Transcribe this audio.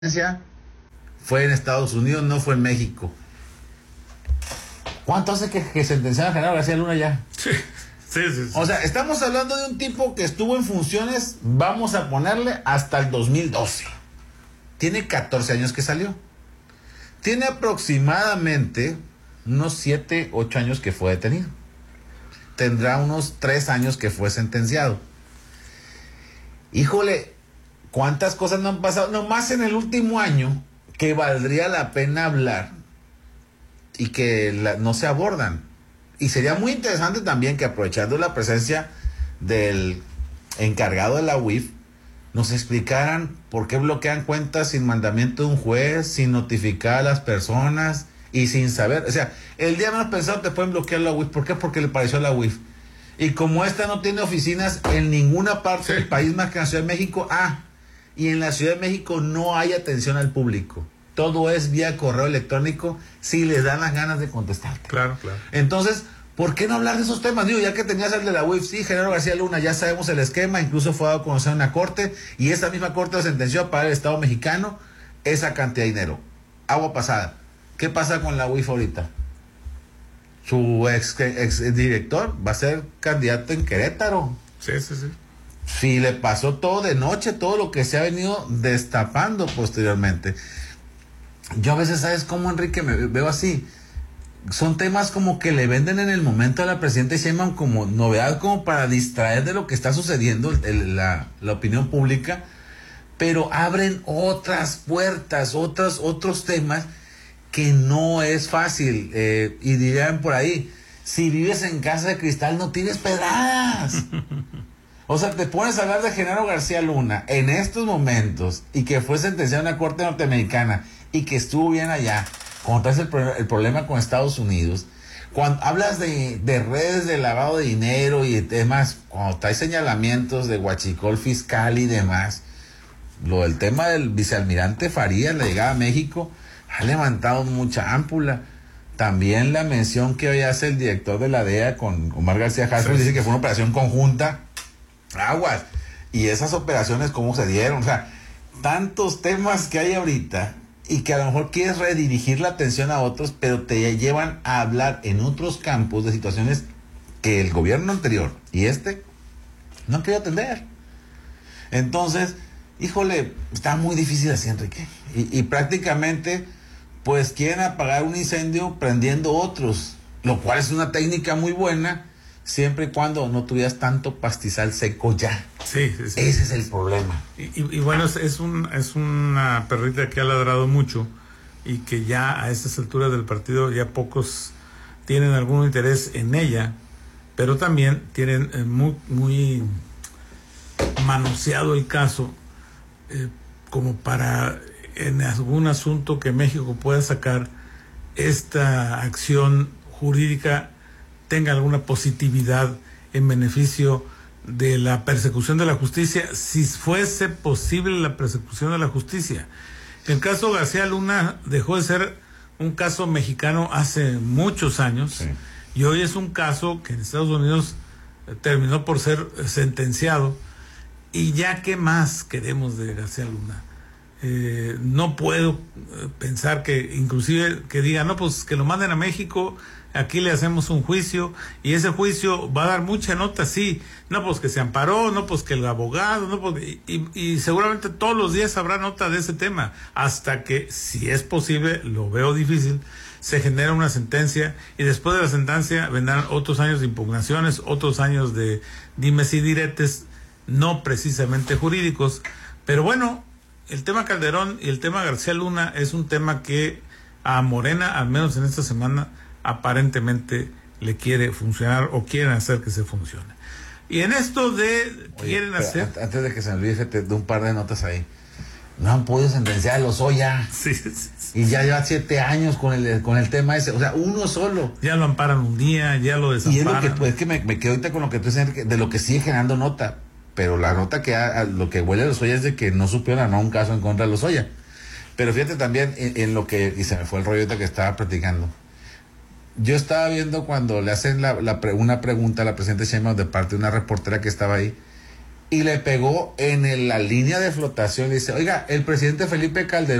fue en Estados Unidos, no fue en México. ¿Cuánto hace que sentenciaron a Genaro García Luna ya? Sí. O sea, estamos hablando de un tipo que estuvo en funciones, vamos a ponerle, hasta el 2012. Tiene 14 años que salió. Tiene aproximadamente unos 7, 8 años que fue detenido. Tendrá unos 3 años que fue sentenciado. Híjole, ¿cuántas cosas no han pasado? Nomás en el último año que valdría la pena hablar y que no se abordan. Y sería muy interesante también que, aprovechando la presencia del encargado de la UIF, nos explicaran por qué bloquean cuentas sin mandamiento de un juez, sin notificar a las personas y sin saber. O sea, el día menos pensado te pueden bloquear la UIF. ¿Por qué? Porque le pareció a la UIF. Y como esta no tiene oficinas en ninguna parte del país más que en la Ciudad de México, y en la Ciudad de México no hay atención al público. Todo es vía correo electrónico si les dan las ganas de contestarte. Claro. Entonces, ¿por qué no hablar de esos temas? Digo, ya que tenías el de la UIF, sí, Genaro García Luna, ya sabemos el esquema, incluso fue dado a conocer en una corte, y esa misma corte lo sentenció a pagar el Estado mexicano esa cantidad de dinero. Agua pasada. ¿Qué pasa con la UIF ahorita? Su ex director va a ser candidato en Querétaro. Sí. Si le pasó todo de noche, todo lo que se ha venido destapando posteriormente. Yo a veces, ¿sabes cómo, Enrique? Me veo así. Son temas como que le venden en el momento a la presidenta Sheinbaum como novedad, como para distraer de lo que está sucediendo la opinión pública, pero abren otras puertas, otros temas que no es fácil. Y dirían por ahí, si vives en casa de cristal no tienes pedradas. O sea, te pones a hablar de Genaro García Luna en estos momentos y que fue sentenciado en una corte norteamericana y que estuvo bien allá. Cuando traes el problema con Estados Unidos, cuando hablas de redes de lavado de dinero y de temas, cuando traes señalamientos de huachicol fiscal y demás, lo del tema del vicealmirante Farías, la llegada a México, ha levantado mucha ámpula. También la mención que hoy hace el director de la DEA con Omar García Harfuch, dice que fue una operación conjunta. Aguas. Y esas operaciones, ¿cómo se dieron? O sea, tantos temas que hay ahorita y que a lo mejor quieres redirigir la atención a otros, pero te llevan a hablar en otros campos de situaciones que el gobierno anterior y no han querido atender. Entonces, híjole, está muy difícil así, Enrique. Y prácticamente, pues quieren apagar un incendio prendiendo otros, lo cual es una técnica muy buena, siempre y cuando no tuvieras tanto pastizal seco ya. Sí. Ese es el problema. Y bueno, es una perrita que ha ladrado mucho y que ya a estas alturas del partido ya pocos tienen algún interés en ella, pero también tienen muy manoseado el caso como para en algún asunto que México pueda sacar esta acción jurídica tenga alguna positividad en beneficio de la persecución de la justicia, si fuese posible la persecución de la justicia. El caso García Luna dejó de ser un caso mexicano hace muchos años, sí, y hoy es un caso que en Estados Unidos terminó por ser sentenciado, y ya qué más queremos de García Luna. No puedo pensar que inclusive que digan, no, pues que lo manden a México, aquí le hacemos un juicio y ese juicio va a dar mucha nota, sí, no, pues que se amparó, no, pues que el abogado, no, pues, y seguramente todos los días habrá nota de ese tema, hasta que, si es posible, lo veo difícil, se genera una sentencia y después de la sentencia vendrán otros años de impugnaciones, otros años de dimes y diretes, no precisamente jurídicos, pero bueno, el tema Calderón y el tema García Luna es un tema que a Morena, al menos en esta semana, aparentemente le quiere funcionar o quieren hacer que se funcione. Y en esto quieren hacer... Antes de que se me olvide, de un par de notas ahí. No han podido sentenciar a Lozoya. Sí. Y ya lleva 7 años con el tema ese. O sea, uno solo. Ya lo amparan un día, ya lo desamparan. Y es que me quedo ahorita con lo que tú dices, de lo que sigue generando nota. Pero la nota lo que huele a Lozoya es de que no supieron armar un caso en contra de Lozoya. Pero fíjate también en lo que... Y se me fue el rollo ahorita que estaba platicando. Yo estaba viendo cuando le hacen una pregunta a la presidenta Sheinbaum de parte de una reportera que estaba ahí, y le pegó en la línea de flotación. Le dice, oiga, el presidente Felipe Calderón